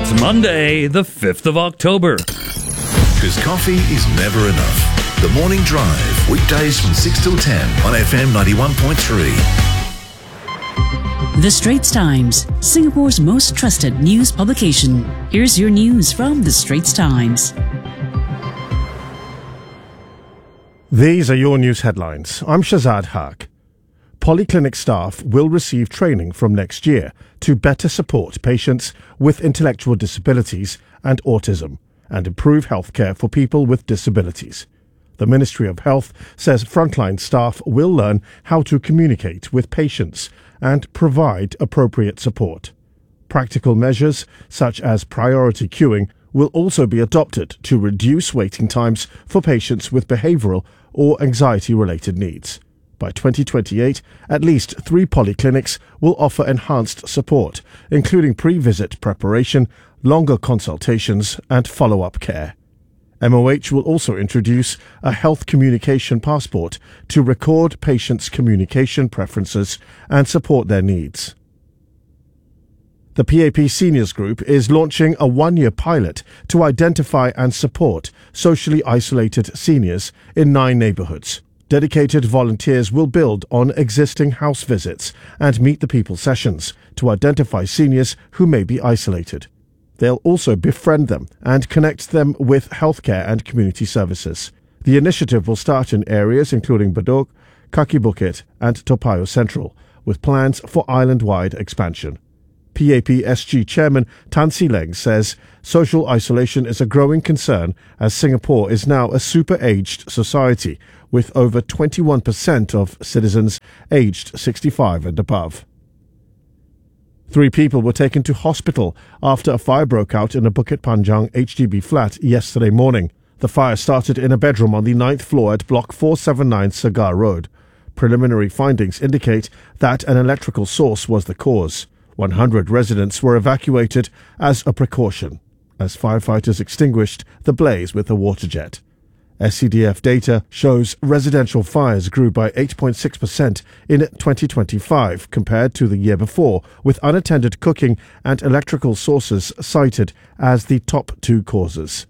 It's Monday, the 5th of October. Because coffee is never enough. The Morning Drive, weekdays from 6 till 10 on FM 91.3. The Straits Times, Singapore's most trusted news publication. Here's your news from The Straits Times. These are your news headlines. I'm Shazad Haq. Polyclinic staff will receive training from next year to better support patients with intellectual disabilities and autism and improve healthcare for people with disabilities. The Ministry of Health says frontline staff will learn how to communicate with patients and provide appropriate support. Practical measures such as priority queuing will also be adopted to reduce waiting times for patients with behavioral or anxiety-related needs. By 2028, at least 3 polyclinics will offer enhanced support, including pre-visit preparation, longer consultations and follow-up care. MOH will also introduce a health communication passport to record patients' communication preferences and support their needs. The PAP Seniors Group is launching a 1-year pilot to identify and support socially isolated seniors in 9 neighbourhoods. Dedicated volunteers will build on existing house visits and meet the people sessions to identify seniors who may be isolated. They'll also befriend them and connect them with healthcare and community services. The initiative will start in areas including Bedok, Kaki Bukit and Toa Payoh Central, with plans for island-wide expansion. PAP-SG Chairman Tan See Leng says social isolation is a growing concern as Singapore is now a super-aged society with over 21% of citizens aged 65 and above. 3 people were taken to hospital after a fire broke out in a Bukit Panjang HDB flat yesterday morning. The fire started in a bedroom on the 9th floor at Block 479 Segar Road. Preliminary findings indicate that an electrical source was the cause. 100 residents were evacuated as a precaution, as firefighters extinguished the blaze with a water jet. SCDF data shows residential fires grew by 8.6% in 2025 compared to the year before, with unattended cooking and electrical sources cited as the top 2 causes.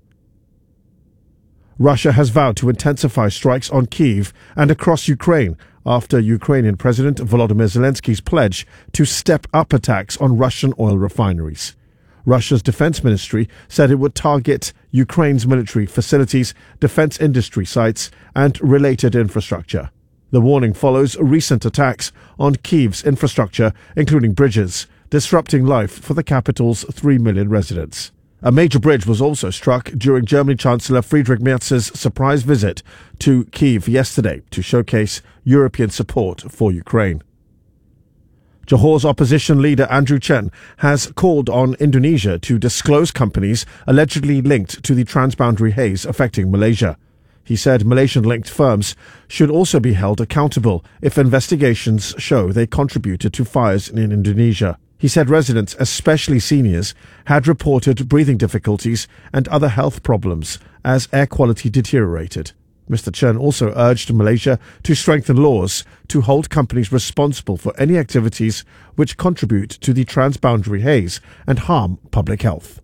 Russia has vowed to intensify strikes on Kyiv and across Ukraine after Ukrainian President Volodymyr Zelensky's pledge to step up attacks on Russian oil refineries. Russia's defense ministry said it would target Ukraine's military facilities, defense industry sites, and related infrastructure. The warning follows recent attacks on Kyiv's infrastructure, including bridges, disrupting life for the capital's 3 million residents. A major bridge was also struck during German Chancellor Friedrich Merz's surprise visit to Kyiv yesterday to showcase European support for Ukraine. Johore's opposition leader Andrew Chen has called on Indonesia to disclose companies allegedly linked to the transboundary haze affecting Malaysia. He said Malaysian-linked firms should also be held accountable if investigations show they contributed to fires in Indonesia. He said residents, especially seniors, had reported breathing difficulties and other health problems as air quality deteriorated. Mr. Chen also urged Malaysia to strengthen laws to hold companies responsible for any activities which contribute to the transboundary haze and harm public health.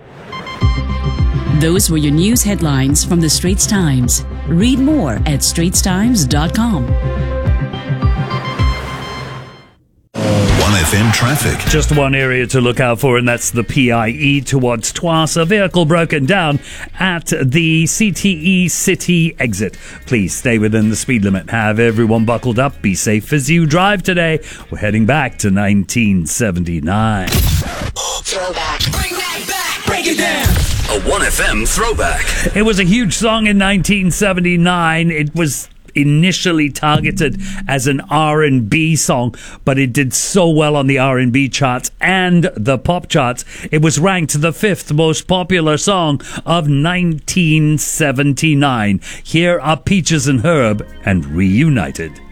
Those were your news headlines from The Straits Times. Read more at straitstimes.com. 1FM traffic. Just one area to look out for, and that's the PIE towards Tuas. A vehicle broken down at the CTE City exit. Please stay within the speed limit. Have everyone buckled up. Be safe as you drive today. We're heading back to 1979. Throwback. Bring that back. Break it down. A 1FM throwback. It was a huge song in 1979. It was initially targeted as an R&B song, but it did so well on the R&B charts and the pop charts. It was ranked the 5th most popular song of 1979. Here are Peaches and Herb and Reunited.